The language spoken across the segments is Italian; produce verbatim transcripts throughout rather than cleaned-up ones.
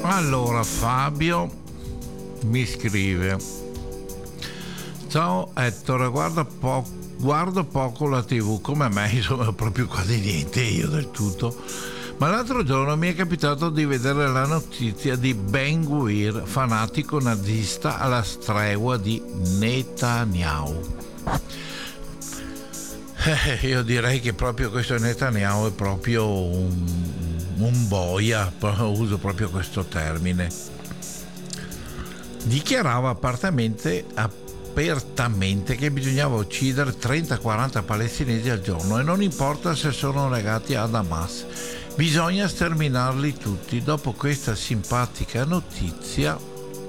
Allora Fabio mi scrive: ciao Ettore, guarda po- guardo poco la tivù, come me, insomma proprio quasi niente io del tutto, ma l'altro giorno mi è capitato di vedere la notizia di Ben Gvir, fanatico nazista alla stregua di Netanyahu. Eh, io direi che proprio questo Netanyahu è proprio un, un boia, uso proprio questo termine. Dichiarava apertamente, apertamente che bisognava uccidere trenta quaranta palestinesi al giorno e non importa se sono legati ad Hamas, bisogna sterminarli tutti. Dopo questa simpatica notizia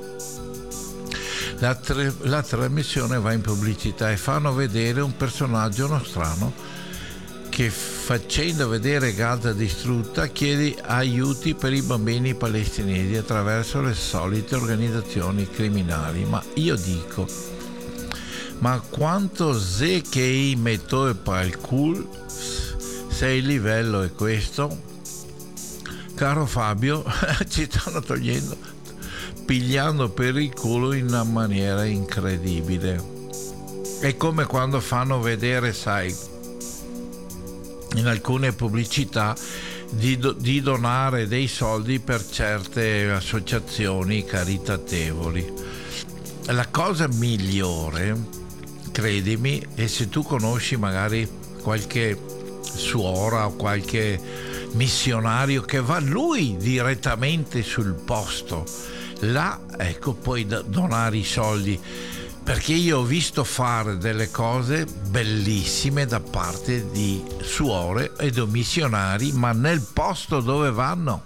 La, tre, la trasmissione va in pubblicità e fanno vedere un personaggio nostrano che, facendo vedere Gaza distrutta, chiede aiuti per i bambini palestinesi attraverso le solite organizzazioni criminali. Ma io dico, ma quanto se che i metto e pal cul, se il livello è questo, caro Fabio, ci stanno togliendo, pigliando per il culo in una maniera incredibile. È come quando fanno vedere, sai, in alcune pubblicità di, do, di donare dei soldi per certe associazioni caritatevoli. La cosa migliore, credimi, è se tu conosci magari qualche suora o qualche missionario che va lui direttamente sul posto. Là, ecco, puoi donare i soldi, perché io ho visto fare delle cose bellissime da parte di suore e di missionari, ma nel posto dove vanno.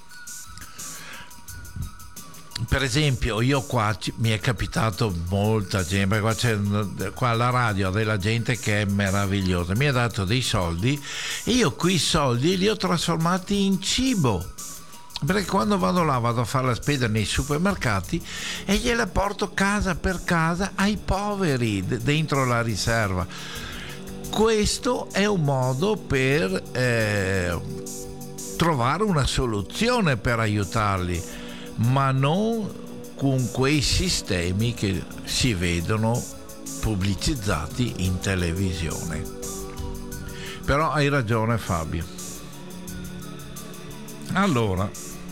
Per esempio, io qua mi è capitato molta gente, perché qua c'è qua alla radio della gente che è meravigliosa, mi ha dato dei soldi e io quei soldi li ho trasformati in cibo. Perché quando vado là vado a fare la spesa nei supermercati e gliela porto casa per casa ai poveri dentro la riserva. Questo è un modo per eh, trovare una soluzione per aiutarli, ma non con quei sistemi che si vedono pubblicizzati in televisione. Però hai ragione Fabio. Allora,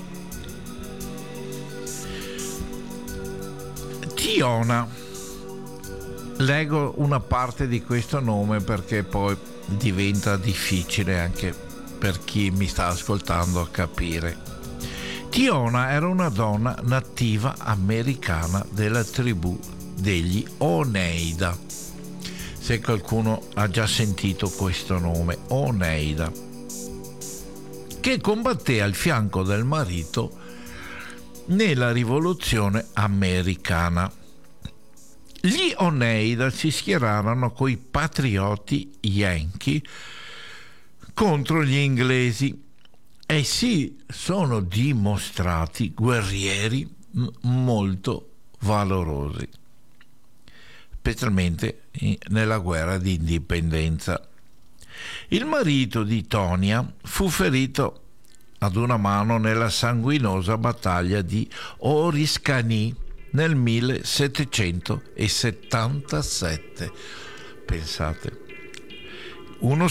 Tiona, leggo una parte di questo nome perché poi diventa difficile anche per chi mi sta ascoltando a capire. Tiona era una donna nativa americana della tribù degli Oneida. Se qualcuno ha già sentito questo nome, Oneida, che combatté al fianco del marito nella rivoluzione americana. Gli Oneida si schierarono coi patrioti yankee contro gli inglesi e si sono dimostrati guerrieri m- molto valorosi, specialmente nella guerra di indipendenza. Il marito di Tonia fu ferito ad una mano nella sanguinosa battaglia di Oriskany nel millesettecentosettantasette. Pensate, uno